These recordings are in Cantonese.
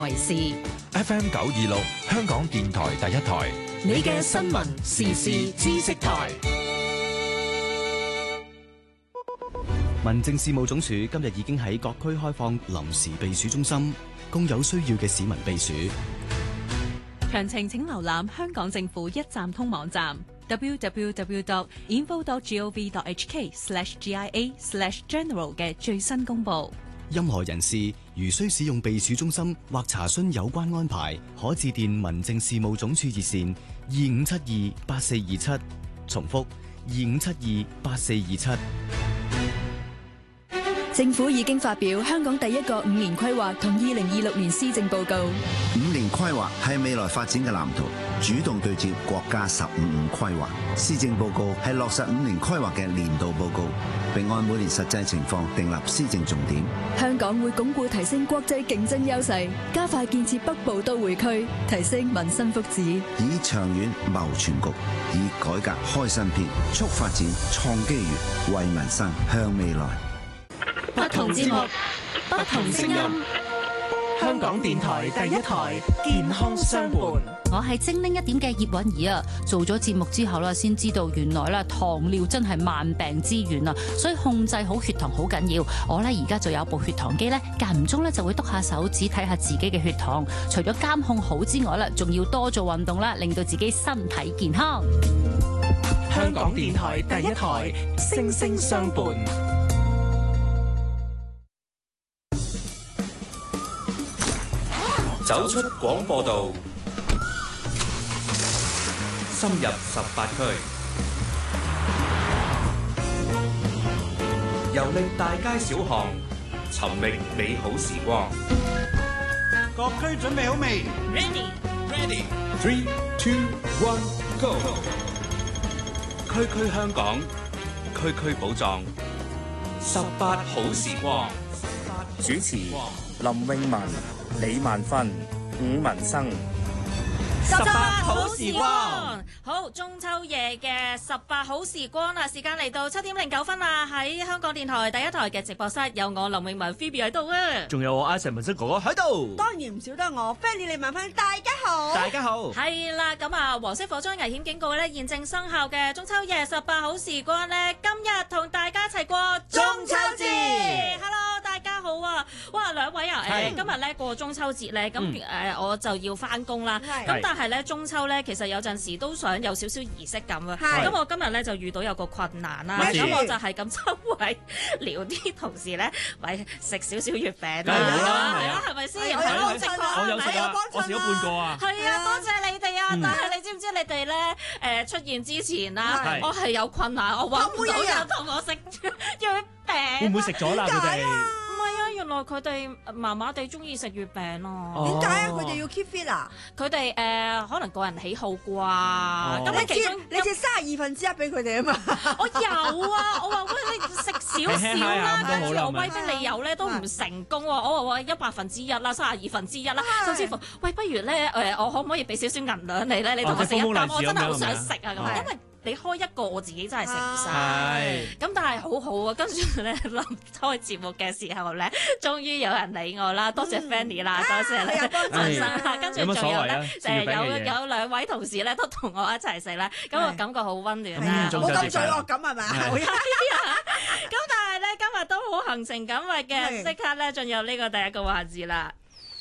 為事 FM 926香港電台第一台， 你嘅新聞時事知識台。 民政事務總署今日已經喺各區開放臨時避暑中心，供有需要嘅市民避暑。 詳情請瀏覽香港政府一站通網站 www.info.gov.hk/GIA/general 嘅最新公佈。 任何人士如需使用避暑中心或查詢有關安排，可致電民政事務總署熱線25728427，重複25728427。 政府已經發表香港第一個5年規劃同2026年施政報告。 5年規劃係未來發展嘅藍圖，主動對接國家15規劃。施政報告係落實5年規劃嘅年度報告，並按每年實際情況訂立施政重點。 香港會鞏固提升國際競爭優勢，加快建設北部都會區，提升民生福祉。 以長遠謀全局，以改革開新篇，促發展創機遇，為民生向未來。 不同節目，不同聲音。香港電台第一台，健康相伴。 我係精靈一點嘅葉韻儀啊，做咗節目之後啦，先知道原來咧糖尿真係萬病之源啊，所以控制好血糖好緊要。我咧而家就有部血糖機咧，間唔中咧就會篤下手指睇下自己嘅血糖。除咗監控好之外啦，仲要多做運動啦，令到自己身體健康。 香港電台第一台，聲聲相伴。 走出廣播道，深入18區，遊歷大街小巷，尋覓美好時光。 各區準備好未 ？Ready, 3, 2, 1, go！ 區區香港，區區寶藏，18好時光。 主持林詠雯、李萬芬、伍文生。 18好時光，好，中秋夜嘅18好時光啦，時間嚟到7點09分啦，喺香港電台第一台嘅直播室有我林詠雯 Phoebe 喺度啊， 仲有我阿成文生哥哥喺度， 當然唔少得我 Fanny 李萬芬，大家好， 大家好， 係啦，咁啊，黃色火災危險警告咧現正生效嘅中秋夜18好時光咧，今日同大家一齊過中秋節 ，Hello， 大家好啊，哇，兩位啊，今日咧過中秋節咧，咁我就要翻工啦，咁但係咧中秋咧，其實有陣時都想有少少儀式感啊。咁我今日咧就遇到有個困難啦，咁我就係咁周圍撩啲同事咧，喂食少少月餅啦，係啦，係咪先？ 我有食啊，我食咗半個啊。 係啊，多謝你哋啊！但係你知唔知你哋咧出現之前啦，我係有困難，我揾唔到人同我食月餅。 會唔會食咗啦？佢哋？ 唔係啊，原來佢哋麻麻地中意食月餅咯。 點解啊？佢哋要 keep fit 啊？ 佢哋可能個人喜好啩。咁你其中你借1/32俾佢哋啊嘛？ 我有啊，我話喂你食少少啦，跟住我威逼你有咧都唔成功喎。我話喂1/100啦，32%啦，甚至乎喂不如咧我可唔可以俾少少銀兩你咧？你同我食一啖，我真係好想食啊咁，因為。你開一個我自己真係食唔晒，咁但係好好啊！跟住咧臨開節目嘅時候咧，終於有人理我啦，多謝 Fanny 啦，多謝你陳生啦，跟住仲有咧有兩位同事咧都同我一齊食啦，咁我感覺好溫暖啦， 冇咁罪惡感係咪？ 係啊，咁但係咧今日都好行程緊密嘅，即刻咧進入呢個第一個環節啦。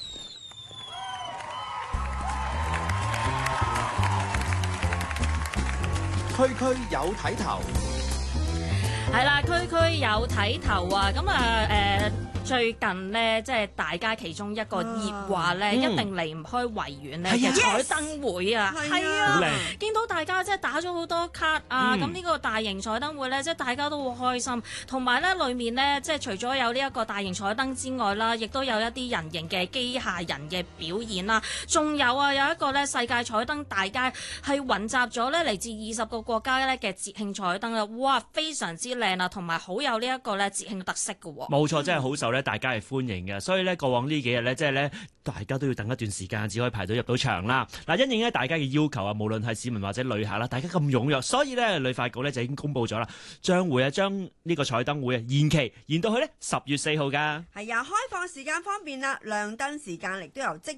區區有睇頭， 係啦，區區有睇頭啊！咁啊最近咧，即係大家其中一個熱話咧，一定離唔開維園咧嘅彩燈會啊！係啊，見到大家即係打咗好多卡啊！咁呢個大型彩燈會咧，即係大家都好開心，同埋咧裏面咧，即係除咗有呢一個大型彩燈之外啦，亦都有一啲人形嘅機械人嘅表演啦，仲有啊有一個咧世界彩燈大街係雲集咗咧嚟自20個國家咧嘅節慶彩燈啦，哇！非常之靚啊，同埋好有呢一個咧節慶特色嘅喎。 冇錯，真係好受咧咧，大家係歡迎嘅，所以咧過往呢幾日咧，即係咧大家都要等一段時間，只可以排到入到場啦。嗱，因應咧大家嘅要求啊，無論係市民或者旅客啦，大家咁踴躍，所以咧旅發局咧就已經公佈咗啦，將呢個彩燈會延到去咧10月4號㗎。 係啊，開放時間方面啦，亮燈時間亦都由即